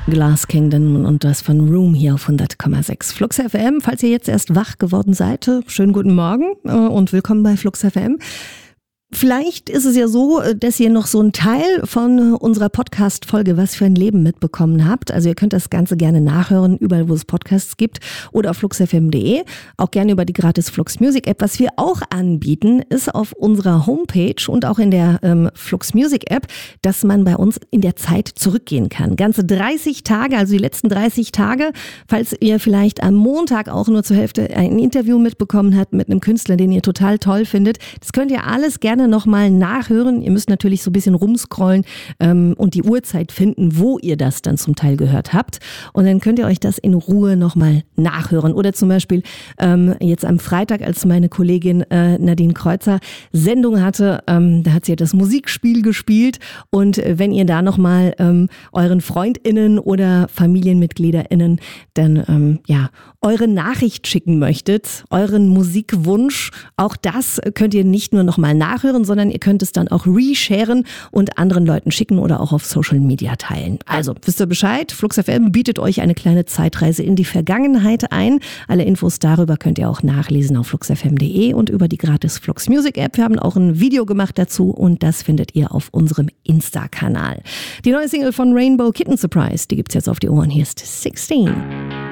Glass Kingdom und das von Room hier auf 100,6 Flux FM. Falls ihr jetzt erst wach geworden seid, schönen guten Morgen und willkommen bei Flux FM. Vielleicht ist es ja so, dass ihr noch so einen Teil von unserer Podcast-Folge Was für ein Leben mitbekommen habt. Also ihr könnt das Ganze gerne nachhören, überall wo es Podcasts gibt oder auf fluxfm.de. Auch gerne über die gratis Flux Music App. Was wir auch anbieten, ist auf unserer Homepage und auch in der Flux Music App, dass man bei uns in der Zeit zurückgehen kann. Ganze 30 Tage, also die letzten 30 Tage. Falls ihr vielleicht am Montag auch nur zur Hälfte ein Interview mitbekommen habt mit einem Künstler, den ihr total toll findet. Das könnt ihr alles gerne nochmal nachhören. Ihr müsst natürlich so ein bisschen rumscrollen und die Uhrzeit finden, wo ihr das dann zum Teil gehört habt. Und dann könnt ihr euch das in Ruhe nochmal nachhören. Oder zum Beispiel jetzt am Freitag, als meine Kollegin Nadine Kreuzer Sendung hatte, da hat sie ja das Musikspiel gespielt. Und wenn ihr da nochmal euren FreundInnen oder FamilienmitgliederInnen dann eure Nachricht schicken möchtet, euren Musikwunsch, auch das könnt ihr nicht nur nochmal nachhören, sondern ihr könnt es dann auch resharen und anderen Leuten schicken oder auch auf Social Media teilen. Also, wisst ihr Bescheid? Flux FM bietet euch eine kleine Zeitreise in die Vergangenheit ein. Alle Infos darüber könnt ihr auch nachlesen auf fluxfm.de und über die gratis Flux Music App. Wir haben auch ein Video gemacht dazu und das findet ihr auf unserem Insta-Kanal. Die neue Single von Rainbow Kitten Surprise, die gibt's jetzt auf die Ohren. Hier ist 16.